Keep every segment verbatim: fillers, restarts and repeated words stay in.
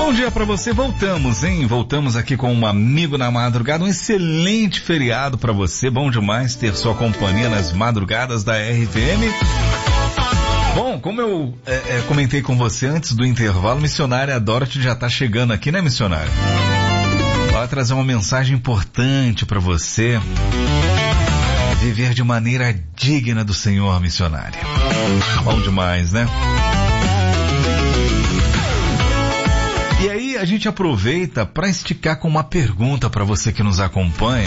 Bom dia pra você, voltamos, hein? Voltamos aqui com um amigo na madrugada, um excelente feriado pra você, bom demais ter sua companhia nas madrugadas da R T M. Bom, como eu é, é, comentei com você antes do intervalo, missionária Dorothy já tá chegando aqui, né, missionária? Vai trazer uma mensagem importante pra você viver de maneira digna do Senhor, missionária. Bom demais, né? E aí a gente aproveita para esticar com uma pergunta para você que nos acompanha.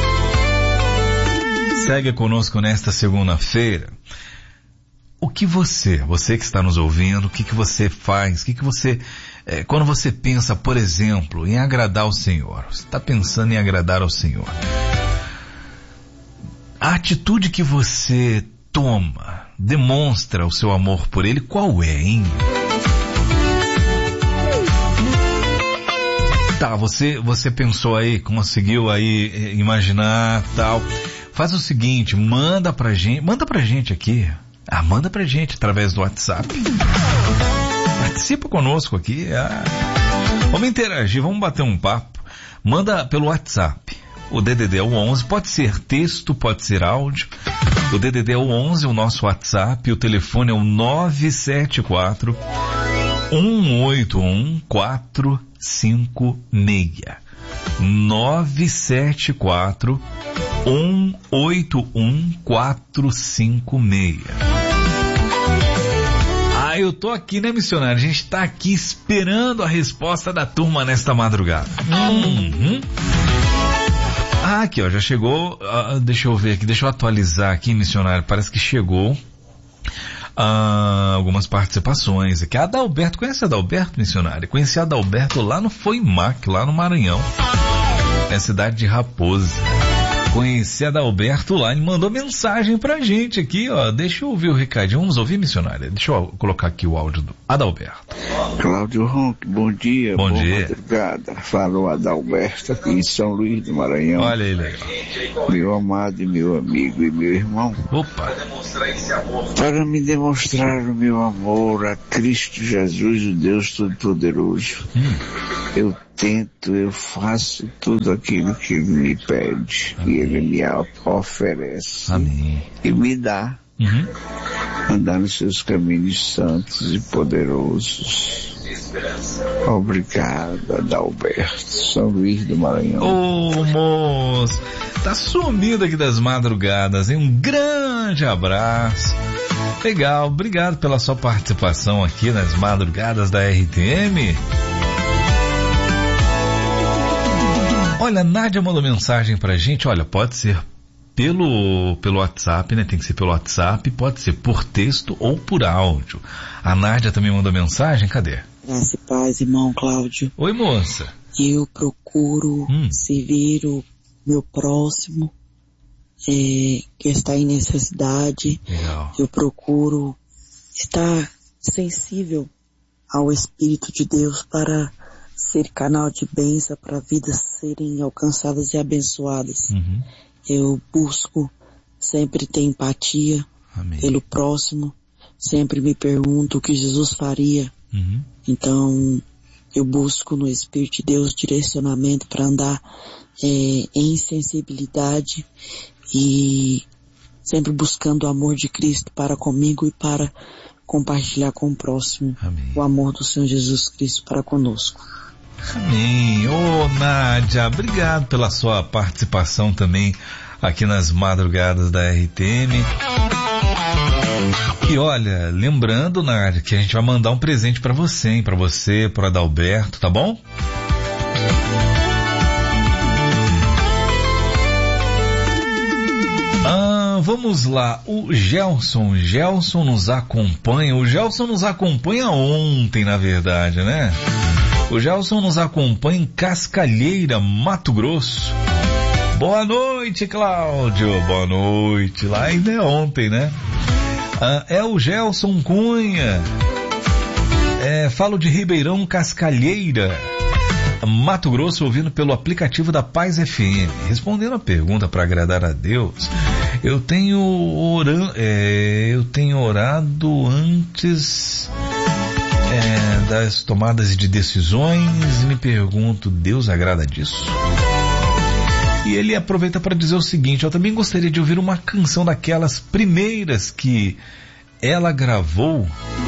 Segue conosco nesta segunda-feira. O que você, você que está nos ouvindo, o que que você faz, o que que você, é, quando você pensa, por exemplo, em agradar ao Senhor, você está pensando em agradar ao Senhor, a atitude que você toma demonstra o seu amor por Ele, qual é, hein? Tá, você, você pensou aí, conseguiu aí imaginar, tal. Faz o seguinte, manda pra gente, manda pra gente aqui. Ah, manda pra gente através do WhatsApp. Participa conosco aqui. Ah. Vamos interagir, vamos bater um papo. Manda pelo WhatsApp. O D D D é o onze, pode ser texto, pode ser áudio. O D D D é o onze, o nosso WhatsApp. O telefone é o nove sete quatro, um oito um, quatro cinco seis. nove sete quatro, um oito um, quatro cinco seis. Ah, eu tô aqui, né, missionário? A gente tá aqui esperando a resposta da turma nesta madrugada. Uhum. Ah, aqui, ó, já chegou. Uh, deixa eu ver aqui, deixa eu atualizar aqui, missionário. Parece que chegou uh, algumas participações aqui. A Adalberto, conhece a Adalberto, missionário? Conheci a Adalberto lá no Foimac, lá no Maranhão, na cidade de Raposa. Conheci a Adalberto lá, ele mandou mensagem pra gente aqui, ó. Deixa eu ouvir o recadinho. Vamos ouvir, missionária? Deixa eu colocar aqui o áudio do Adalberto. Cláudio Ronque, bom dia. Bom boa dia. Madrugada. Falou Adalberto aqui em São Luís do Maranhão. Olha aí, legal. Meu amado e meu amigo e meu irmão. Opa. Para me demonstrar o meu amor a Cristo Jesus, o Deus Todo-Poderoso. Hum. Eu tento, eu faço tudo aquilo que Ele me pede. Amém. E Ele me oferece. Amém. E me dá. Uhum. Andar nos seus caminhos santos e poderosos. Obrigado, Adalberto, São Luís do Maranhão. Ô, moço, tá sumido aqui das madrugadas, hein? Um grande abraço. Legal, obrigado pela sua participação aqui nas madrugadas da R T M. Olha, a Nádia mandou mensagem pra gente, olha, pode ser pelo, pelo WhatsApp, né? Tem que ser pelo WhatsApp, pode ser por texto ou por áudio. A Nádia também mandou mensagem, cadê? Graça e paz, irmão Cláudio. Oi, moça. Eu procuro hum. servir o meu próximo, é, que está em necessidade. Legal. Eu procuro estar sensível ao Espírito de Deus para ser canal de bênção, para vidas serem alcançadas e abençoadas. Uhum. Eu busco sempre ter empatia Amém. Pelo próximo, sempre me pergunto o que Jesus faria. Uhum. Então, eu busco no Espírito de Deus direcionamento para andar é, em sensibilidade e sempre buscando o amor de Cristo para comigo e para compartilhar com o próximo. Amém. O amor do Senhor Jesus Cristo para conosco. Amém. Ô, Nádia, obrigado pela sua participação também aqui nas madrugadas da R T M. E olha, lembrando, Nádia, que a gente vai mandar um presente pra você, hein? Pra você, pro Adalberto, tá bom? Ah, vamos lá. O Gelson, Gelson nos acompanha. O Gelson nos acompanha ontem, na verdade, né? O Gelson nos acompanha em Cascalheira, Mato Grosso. Boa noite, Cláudio. Boa noite. Lá ainda é ontem, né? Ah, é o Gelson Cunha. É, falo de Ribeirão, Cascalheira, Mato Grosso, ouvindo pelo aplicativo da Paz F M. Respondendo a pergunta para agradar a Deus, eu tenho, oran, é, eu tenho orado antes... É, é, das tomadas de decisões, e me pergunto, Deus agrada disso? E ele aproveita para dizer o seguinte: eu também gostaria de ouvir uma canção daquelas primeiras que ela gravou